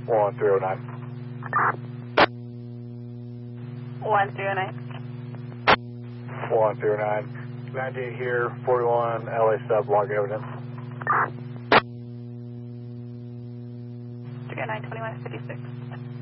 1309. 109. 109. 98 here, 41 LA sub, log evidence. 309, 2156.